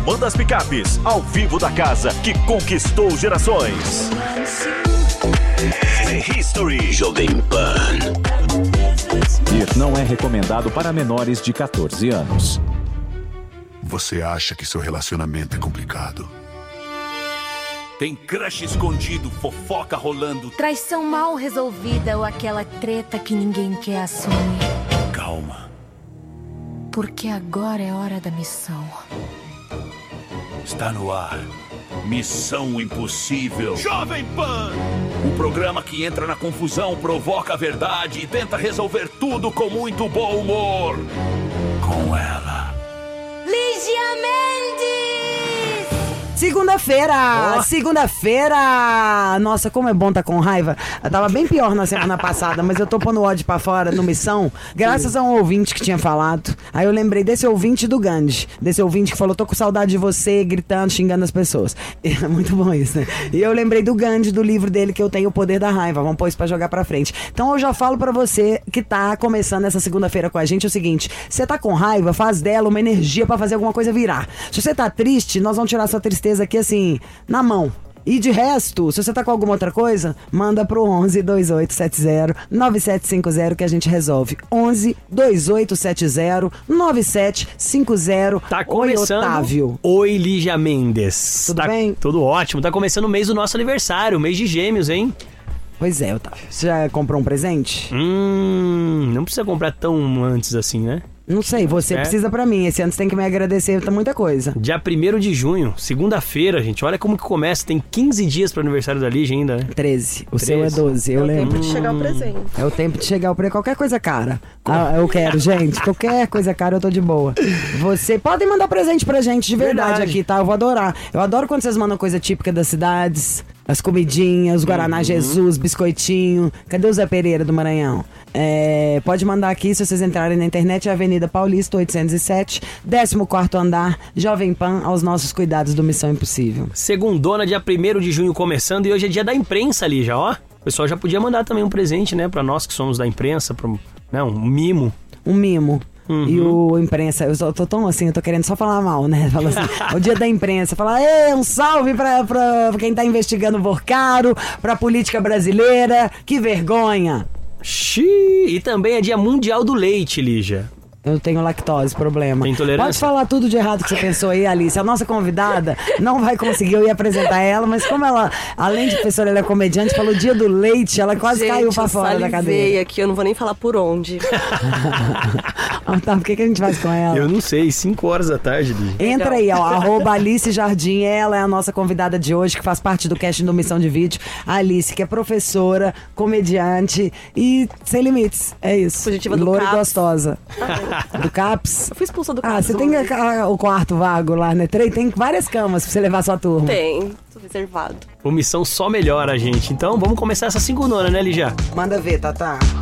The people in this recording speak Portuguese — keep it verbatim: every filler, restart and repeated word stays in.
Manda as picapes, ao vivo da casa que conquistou gerações. The History Jovem Pan. Ir não é recomendado para menores de catorze anos. Você acha que seu relacionamento é complicado? Tem crush escondido, fofoca rolando. Traição mal resolvida ou aquela treta que ninguém quer assumir. Calma. Porque agora é hora da missão. Está no ar. Missão Impossível. Jovem Pan! O programa que entra na confusão, provoca a verdade e tenta resolver tudo com muito bom humor. Com ela. Lígia Mendes! Segunda-feira! Oh. Segunda-feira! Nossa, como é bom estar com raiva. Eu tava bem pior na semana passada, mas eu tô pondo ódio pra fora no Missão, graças a um ouvinte que tinha falado. Aí eu lembrei desse ouvinte do Gandhi, desse ouvinte que falou, tô com saudade de você, gritando, xingando as pessoas. É muito bom isso, né? E eu lembrei do Gandhi, do livro dele, que eu tenho o poder da raiva. Vamos pôr isso pra jogar pra frente. Então eu já falo pra você que tá começando essa segunda-feira com a gente o seguinte: você tá com raiva, faz dela uma energia pra fazer alguma coisa virar. Se você tá triste, nós vamos tirar sua tristeza aqui assim, na mão. E de resto, se você tá com alguma outra coisa, manda pro onze, dois oito sete zero, nove sete cinco zero que a gente resolve. onze, dois oito sete zero, nove sete cinco zero. Tá começando. Oi, Otávio. Oi, Lígia Mendes. Tudo tá bem? Tudo ótimo. Tá começando o mês do nosso aniversário, o mês de Gêmeos, hein? Pois é, Otávio. Você já comprou um presente? Hum, não precisa comprar tão antes assim, né? Não sei, você é. precisa pra mim. Esse ano você tem que me agradecer, tá muita coisa. Dia primeiro de junho, segunda-feira, gente. Olha como que começa. Tem quinze dias pro aniversário da Lígia ainda, né? treze. O treze. seu é doze, eu é lembro. É o tempo de chegar o presente. É o tempo de chegar o presente. Qualquer coisa cara. Ah, eu quero, gente. Qualquer coisa cara eu tô de boa. Você podem mandar presente pra gente de verdade, verdade aqui, tá? Eu vou adorar. Eu adoro quando vocês mandam coisa típica das cidades. As comidinhas, os Guaraná uhum. Jesus, biscoitinho. Cadê o Zé Pereira do Maranhão? É, pode mandar aqui, se vocês entrarem na internet, é Avenida Paulista oitocentos e sete, décimo quarto andar, Jovem Pan, aos nossos cuidados do Missão Impossível. Segundona, dia primeiro de junho começando, e hoje é dia da imprensa ali já, ó. O pessoal já podia mandar também um presente, né, pra nós que somos da imprensa, pra, né, um mimo. Um mimo. Uhum. E o imprensa, eu tô, tô tão assim, eu tô querendo só falar mal, né? Fala assim, o dia da imprensa, falar, é um salve pra, pra quem tá investigando o Vorcaro, pra política brasileira, que vergonha. Xiii, e também é dia mundial do leite, Lígia. Eu tenho lactose, problema. Tem intolerância? Pode falar tudo de errado que você pensou aí, Alice. A nossa convidada não vai conseguir, eu ia apresentar ela, mas como ela, além de professora, ela é comediante, falou dia do leite, ela quase Gente, caiu pra fora da cadeira. Aqui, eu não vou nem falar por onde. Tá, por que, que a gente faz com ela? Eu não sei, cinco horas da tarde, Lígia. Entra aí, ó, arroba Alice Jardim, ela é a nossa convidada de hoje, que faz parte do casting do Missão de Vídeo. A Alice, que é professora, comediante e sem limites, é isso. Positiva do Loura e CAPS. gostosa. Ah, do CAPS? Eu fui expulsa do CAPS. Ah, você tem a, a, o quarto vago lá, né? Tem várias camas pra você levar sua turma. Tem, tô reservado. O Missão só melhora, gente. Então vamos começar essa segundona, né, Lígia? Manda ver, Tatá.